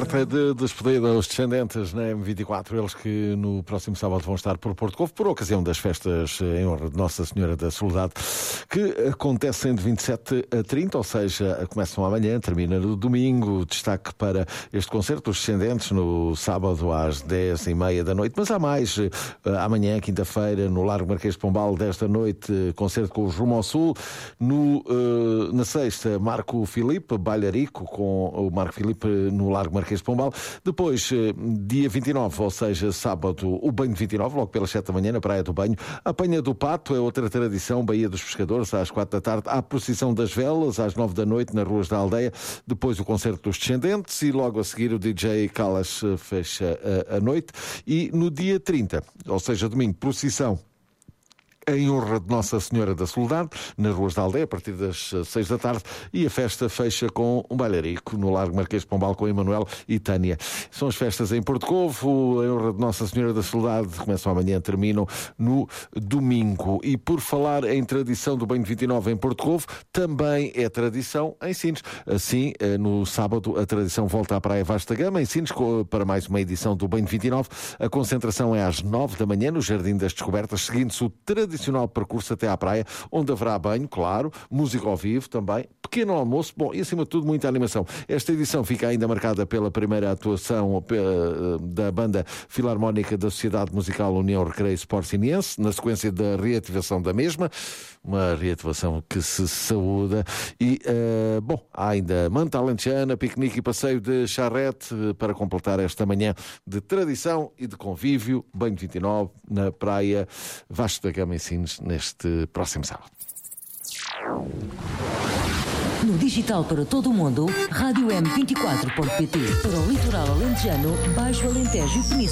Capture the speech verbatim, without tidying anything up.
carta de despedida aos descendentes na M vinte e quatro, eles que no próximo sábado vão estar por Porto Covo, por ocasião das festas em honra de Nossa Senhora da Soledade, que acontecem de vinte e sete a trinta, ou seja, começam amanhã, termina no domingo. Destaque para este concerto dos descendentes no sábado às dez e meia da noite, mas há mais. Amanhã, quinta-feira, no Largo Marquês de Pombal, desta noite, concerto com os Rumo ao Sul. No, na sexta, Marco Filipe, Bailarico, com o Marco Filipe no Largo Marquês de Pombal. Depois, dia vinte e nove, ou seja, sábado, o banho de vinte e nove, logo pelas sete da manhã, na Praia do Banho. A Apanha do Pato é outra tradição, Baía dos Pescadores, às quatro da tarde. Há a procissão das velas, às nove da noite, nas ruas da aldeia. Depois o concerto dos descendentes e logo a seguir o D J Calas fecha a, a noite. E no dia trinta, ou seja, domingo, procissão em honra de Nossa Senhora da Soledade, nas ruas da aldeia, a partir das seis da tarde, e a festa fecha com um bailarico no Largo Marquês de Pombal com Emanuel e Tânia. São as festas em Porto Covo, em honra de Nossa Senhora da Soledade, começam amanhã, terminam no domingo. E por falar em tradição do banho de vinte e nove em Porto Covo, também é tradição em Sines. Assim, no sábado, a tradição volta à Praia Vasta Gama, em Sines, para mais uma edição do banho de vinte e nove. A concentração é às nove da manhã, no Jardim das Descobertas, seguindo-se o tradicional tradicional percurso até à praia, onde haverá banho, claro, música ao vivo também, pequeno almoço, bom, e acima de tudo muita animação. Esta edição fica ainda marcada pela primeira atuação da Banda Filarmónica da Sociedade Musical União Recreio Sport Siniense, na sequência da reativação da mesma, uma reativação que se saúda. E, uh, bom, há ainda manta alentejana, piquenique e passeio de charrete para completar esta manhã de tradição e de convívio, banho de vinte e nove na praia Vasco da Gama em Sines, neste próximo sábado. No digital para todo o mundo, rádio m vinte e quatro ponto pt. Para o litoral alentejano, Baixo Alentejo e Península.